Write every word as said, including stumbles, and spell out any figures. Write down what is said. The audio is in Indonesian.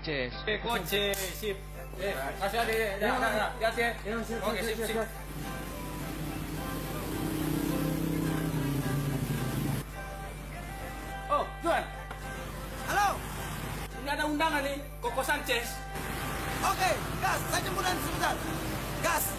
Ces. Eh, coche, sip. Eh, kasih aja, ya, ya, ya, hati ya. Oke, sip, sip. Oh, Juan. Halo. Ini ada undangan nih, Koko Sanchez. Oke, gas. Saya jemput nanti sebentar. Gas.